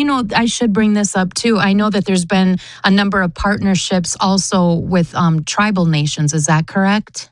I should bring this up too. I know that there's been a number of partnerships also with tribal nations. Is that correct?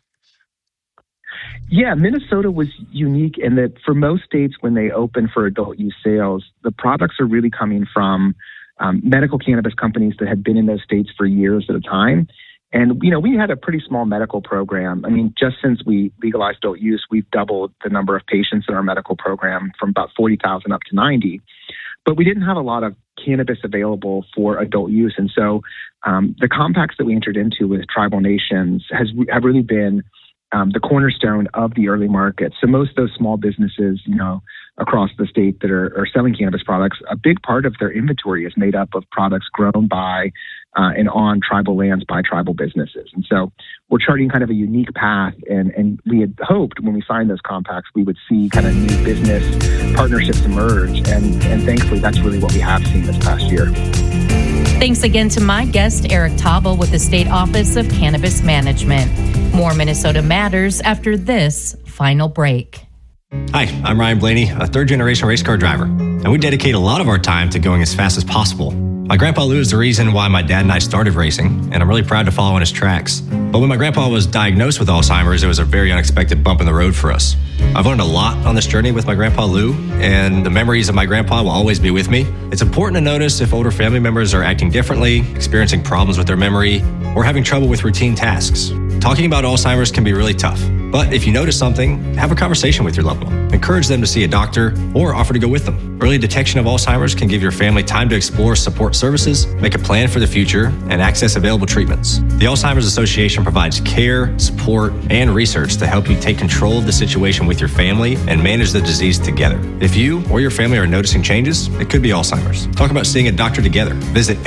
Yeah, Minnesota was unique in that for most states, when they open for adult use sales, the products are really coming from medical cannabis companies that had been in those states for years at a time. And, we had a pretty small medical program. I mean, just since we legalized adult use, we've doubled the number of patients in our medical program from about 40,000 up to 90. But we didn't have a lot of cannabis available for adult use. And so the compacts that we entered into with tribal nations have really been the cornerstone of the early market. So most of those small businesses, across the state that are selling cannabis products, a big part of their inventory is made up of products grown by and on tribal lands by tribal businesses. And so we're charting kind of a unique path. And we had hoped when we signed those compacts, we would see kind of new business partnerships emerge. And thankfully, that's really what we have seen this past year. Thanks again to my guest, Eric Tauble with the State Office of Cannabis Management. More Minnesota Matters after this final break. Hi, I'm Ryan Blaney, a third-generation race car driver, and we dedicate a lot of our time to going as fast as possible. My grandpa Lou is the reason why my dad and I started racing, and I'm really proud to follow in his tracks. But when my grandpa was diagnosed with Alzheimer's, it was a very unexpected bump in the road for us. I've learned a lot on this journey with my grandpa Lou, and the memories of my grandpa will always be with me. It's important to notice if older family members are acting differently, experiencing problems with their memory, or having trouble with routine tasks. Talking about Alzheimer's can be really tough, but if you notice something, have a conversation with your loved one. Encourage them to see a doctor or offer to go with them. Early detection of Alzheimer's can give your family time to explore support services, make a plan for the future, and access available treatments. The Alzheimer's Association provides care, support, and research to help you take control of the situation with your family and manage the disease together. If you or your family are noticing changes, it could be Alzheimer's. Talk about seeing a doctor together. Visit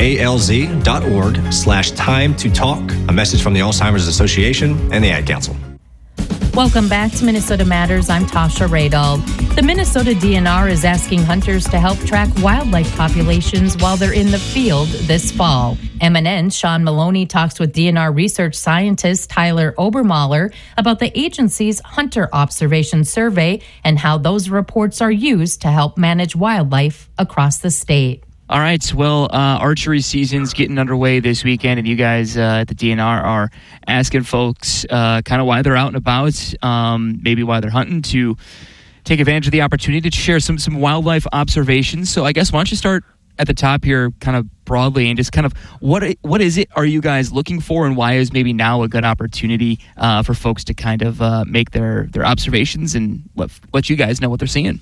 alz.org/time to talk. A message from the Alzheimer's Association and the Ad Council. Welcome back to Minnesota Matters. I'm Tasha Radal. The Minnesota DNR is asking hunters to help track wildlife populations while they're in the field this fall. MNN's Sean Maloney talks with DNR research scientist Tyler Obermahler about the agency's Hunter Observation Survey and how those reports are used to help manage wildlife across the state. All right, well, archery season's getting underway this weekend, and you guys at the DNR are asking folks kind of why they're out and about, maybe why they're hunting, to take advantage of the opportunity to share some wildlife observations. So I guess why don't you start at the top here kind of broadly and just kind of what is it are you guys looking for, and why is maybe now a good opportunity for folks to kind of make their observations and let you guys know what they're seeing?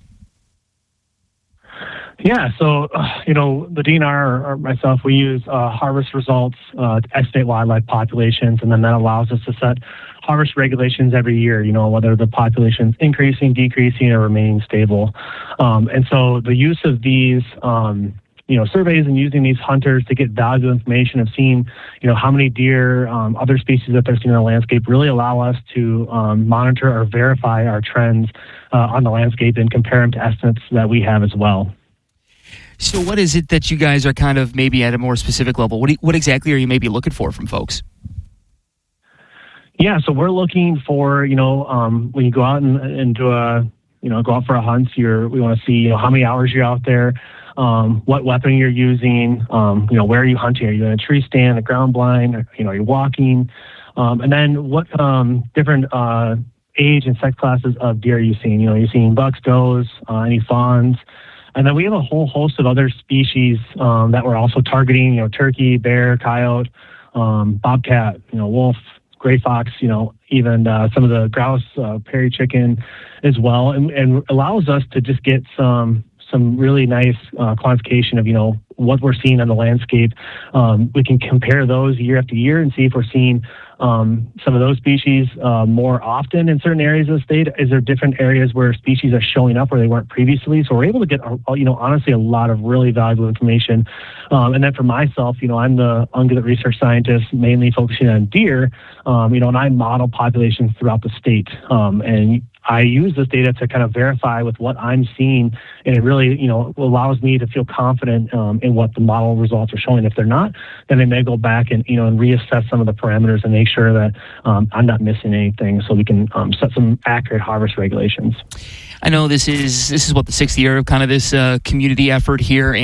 Yeah, so, the DNR or myself, we use harvest results to estimate wildlife populations, and then that allows us to set harvest regulations every year, whether the population's increasing, decreasing, or remaining stable. And so the use of these, surveys and using these hunters to get valuable information of seeing, how many deer, other species that they're seeing in the landscape really allow us to monitor or verify our trends on the landscape and compare them to estimates that we have as well. So what is it that you guys are kind of maybe at a more specific level? What exactly are you maybe looking for from folks? Yeah, so we're looking for, when you go out and do go out for a hunt, we want to see, how many hours you're out there, what weapon you're using, where are you hunting? Are you in a tree stand, a ground blind, or, you're walking? And then what different age and sex classes of deer are you seeing? You're seeing bucks, does, any fawns. And then we have a whole host of other species that we're also targeting, turkey, bear, coyote, bobcat, wolf, gray fox, even some of the grouse, prairie chicken as well. And allows us to just get some really nice quantification of, what we're seeing on the landscape. We can compare those year after year and see if we're seeing some of those species more often in certain areas of the state. Is there different areas where species are showing up where they weren't previously? So we're able to get, honestly, a lot of really valuable information. And then for myself, I'm the ungulate research scientist, mainly focusing on deer, and I model populations throughout the state. And I use this data to kind of verify with what I'm seeing, and it really, allows me to feel confident in what the model results are showing. If they're not, then I may go back and, and reassess some of the parameters and make sure that I'm not missing anything, so we can set some accurate harvest regulations. I know this is what the 6th year of kind of this community effort here.